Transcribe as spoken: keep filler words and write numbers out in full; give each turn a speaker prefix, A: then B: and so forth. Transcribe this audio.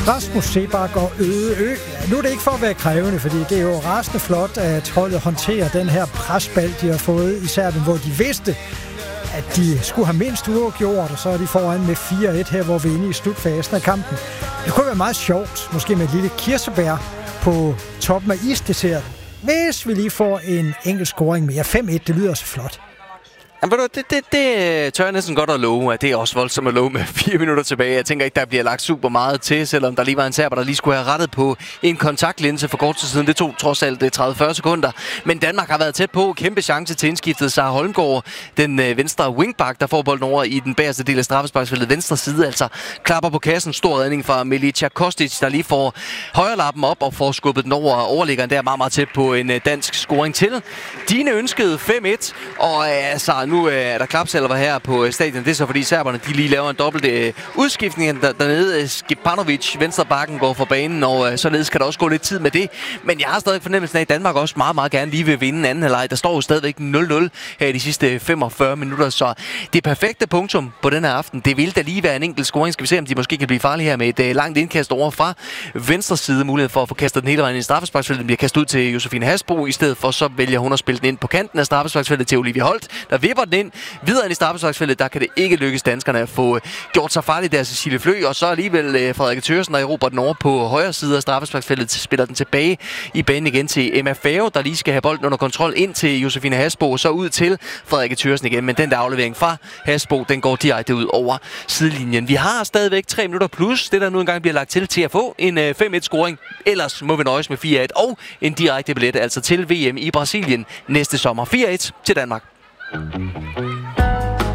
A: Rasmus Seebach og Øde Ø. Ja, nu er det ikke for at være krævende, fordi det er jo rasende flot, at holdet håndterer den her presbald, de har fået i Serbien, hvor de vidste, at de skulle have mindst uafgjort, og så er de foran med fire et her, hvor vi er inde i slutfasen af kampen. Det kunne være meget sjovt, måske med et lille kirsebær på toppen af isdesserten, hvis vi lige får en enkelt scoring mere. fem et, det lyder så flot.
B: Jamen, det, det, det tør jeg næsten godt at love, at det er også voldsomt at love med fire minutter tilbage. Jeg tænker ikke, der bliver lagt super meget til, selvom der lige var en serber, der lige skulle have rettet på en kontaktlinse for kort tid siden. Det tog trods alt tredive til fyrre sekunder. Men Danmark har været tæt på. Kæmpe chance til indskiftet. Sara Holmgaard, den øh, venstre wingback, der får bolden over i den bagerste del af straffesparksfeltet. Venstre side, altså klapper på kassen. Stor redning fra Milica Kostic, der lige får højrelappen op og får skubbet den over overliggeren. Der er meget, meget tæt på en øh, dansk scoring til. Dine ønskede fem et, og øh, altså nu øh, er der klapsalver her på stadion. Det er så fordi serberne de lige laver en dobbelt øh, udskiftning der, dernede. Skipanovic, venstre bakken, går for banen, og øh, således kan der også gå lidt tid med det. Men jeg har stadig fornemmelsen af, at Danmark også meget, meget gerne lige vil vinde anden halvleg. Der står jo stadigvæk nul nul her i de sidste femogfyrre minutter, så det perfekte punktum på den her aften. Det vil da lige være en enkelt scoring. Skal vi se, om de måske kan blive farlige her med et øh, langt indkast over fra venstre side. Mulighed for at få kastet den hele vejen i straffesparksfeltet. Den bliver kastet ud til Josefine Hasbro. I stedet for så vælger hun at spille den ind på kanten af straffesparksfeltet til Olivia Holt, der vipper den ind. Videre ind i straffesparksfeltet, der kan det ikke lykkes danskerne at få gjort sig farligt der Cecilie Flø, og så alligevel uh, Frederik Thørsen, der erobrer den over på højre side af straffesparksfeltet, spiller den tilbage i banen igen til Emma Fave, der lige skal have bolden under kontrol ind til Josefine Hasbo, og så ud til Frederik Thørsen igen, men den der aflevering fra Hasbo, den går direkte ud over sidelinjen. Vi har stadigvæk tre minutter plus, det der nu engang bliver lagt til til at få en uh, fem et scoring, ellers må vi nøjes med fire et og en direkte billet, altså til V M i Brasilien næste sommer. fire et til Danmark.